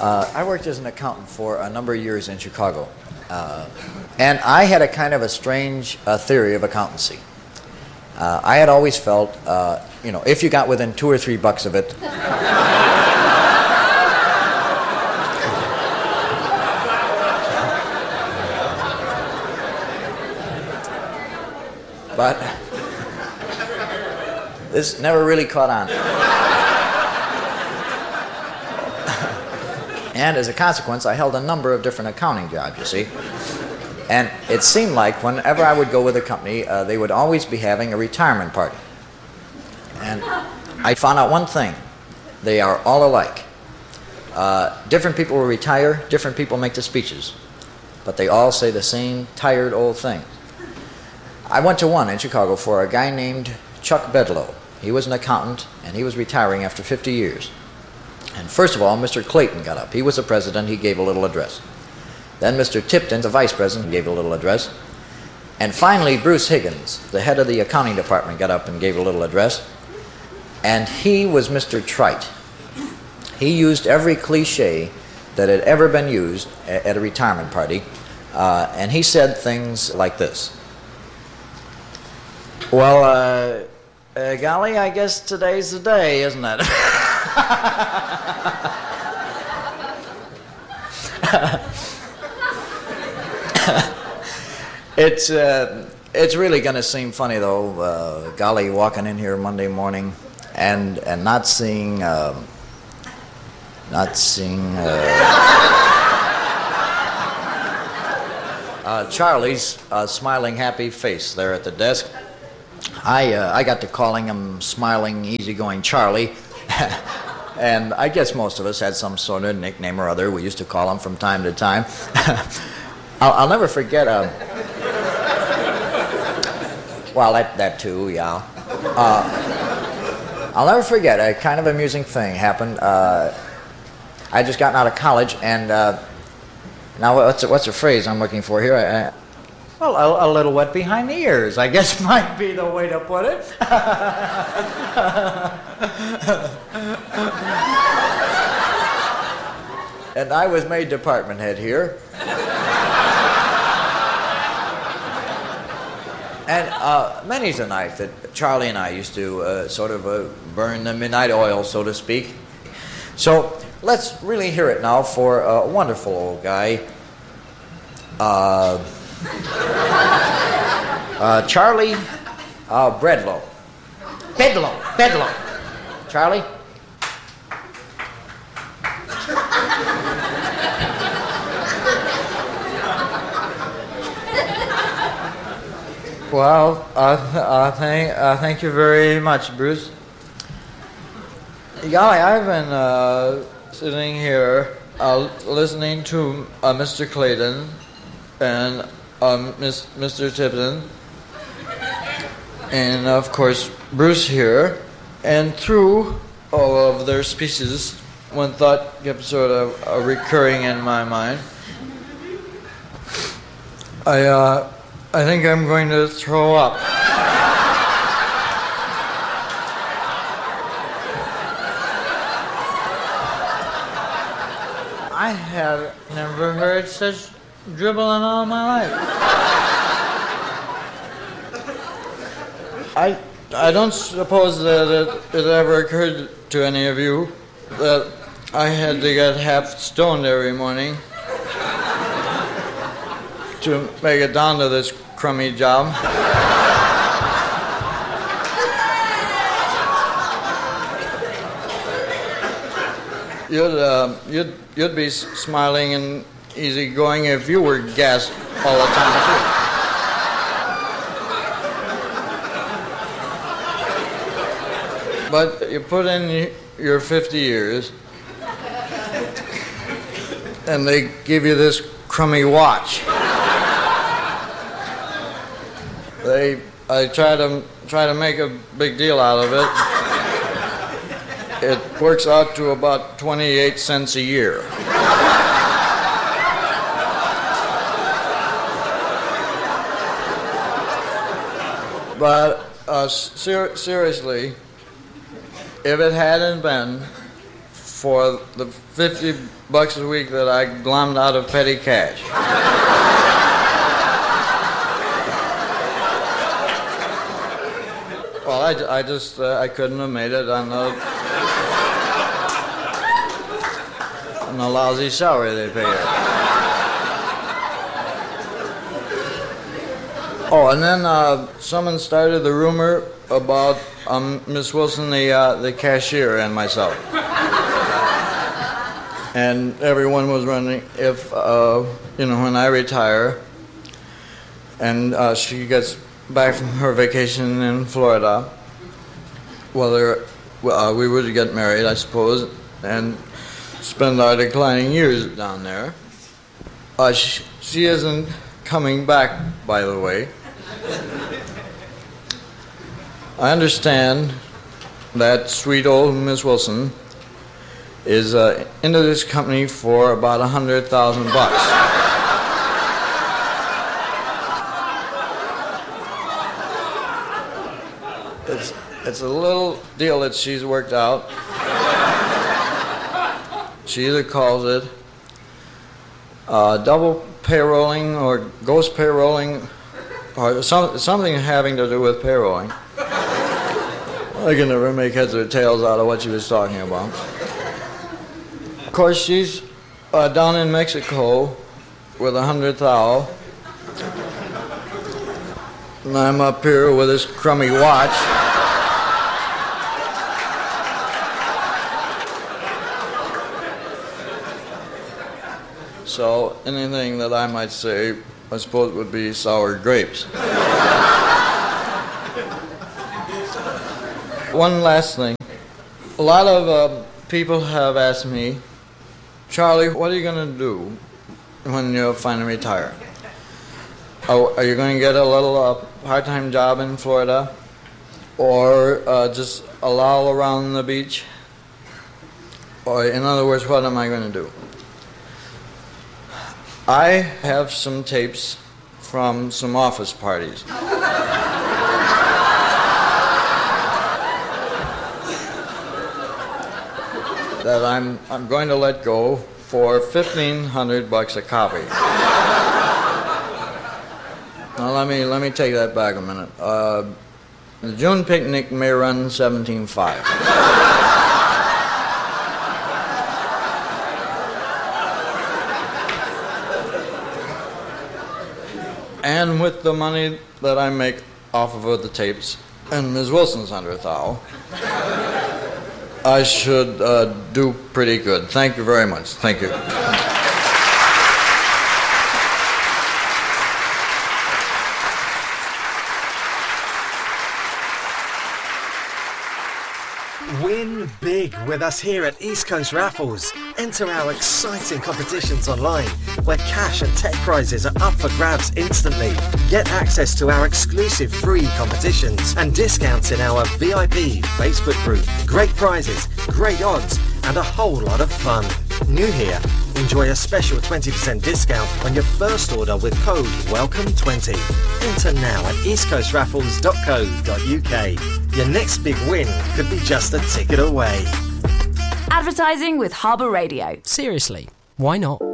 I worked as an accountant for a number of years in Chicago. And I had a kind of a strange theory of accountancy. I had always felt, if you got within $2 or $3 of it, but this never really caught on. And as a consequence, I held a number of different accounting jobs, you see. And it seemed like whenever I would go with a company, they would always be having a retirement party. And I found out one thing. They are all alike. Different people will retire, different people make the speeches. But they all say the same tired old thing. I went to one in Chicago for a guy named Chuck Bedlow. He was an accountant, and he was retiring after 50 years. And first of all, Mr. Clayton got up. He was the president. He gave a little address. Then Mr. Tipton, the vice president, gave a little address. And finally, Bruce Higgins, the head of the accounting department, got up and gave a little address. And he was Mr. Trite. He used every cliche that had ever been used at a retirement party. And he said things like this. Well, golly, I guess today's the day, isn't it? It's really going to seem funny though, golly, walking in here Monday morning and not seeing Charlie's smiling happy face there at the desk. I got to calling him smiling, easygoing Charlie. And I guess most of us had some sort of nickname or other. We used to call him from time to time. I'll never forget. Well, that too, yeah. I'll never forget a kind of amusing thing happened. I just gotten out of college, and now what's the phrase I'm looking for here? Well, a little wet behind the ears, I guess might be the way to put it. And I was made department head here. And many's a night that Charlie and I used to burn the midnight oil, so to speak. So let's really hear it now for a wonderful old guy. Charlie Bedlow. Charlie? Well, thank you very much, Bruce. Golly, I've been sitting here listening to Mr. Clayton and Mr. Tipton, and of course Bruce here, and through all of their speeches, one thought kept sort of recurring in my mind. I think I'm going to throw up. I have never heard such dribbling all my life. I don't suppose that it ever occurred to any of you that I had to get half stoned every morning to make it down to this crummy job. You'd be smiling and easygoing if you were gassed all the time too. But you put in your 50 years, and they give you this crummy watch. I try to make a big deal out of it. It works out to about 28 cents a year. But seriously, if it hadn't been for the $50 a week that I glommed out of petty cash. Well, I couldn't have made it on the lousy salary they paid her. Oh, and then someone started the rumor about Miss Wilson, the cashier, and myself. And everyone was wondering if, when I retire and she gets back from her vacation in Florida, whether we would get married, I suppose, and spend our declining years down there. She isn't coming back, by the way. I understand that sweet old Miss Wilson is into this company for about $100,000. It's a little deal that she's worked out. She either calls it double payrolling or ghost payrolling or something having to do with payrolling. I can never make heads or tails out of what she was talking about. Of course, she's down in Mexico with 100,000. And I'm up here with this crummy watch. So anything that I might say, I suppose, would be sour grapes. One last thing. A lot of people have asked me, Charlie, what are you going to do when you finally retire? Are you going to get a little part-time job in Florida? Or just a loll around the beach? Or in other words, what am I going to do? I have some tapes from some office parties. That I'm going to let go for $1,500 a copy. Now let me take that back a minute. The June picnic may run $17,500. And with the money that I make off of the tapes and Ms. Wilson's $100,000, I should do pretty good. Thank you very much. Thank you. Win big with us here at East Coast Raffles. Enter our exciting competitions online, where cash and tech prizes are up for grabs instantly. Get access to our exclusive free competitions and discounts in our VIP Facebook group. Great prizes, great odds, and a whole lot of fun. New here, enjoy a special 20% discount on your first order with code WELCOME20. Enter now at eastcoastraffles.co.uk. Your next big win could be just a ticket away. Advertising with Harbour Radio. Seriously, why not?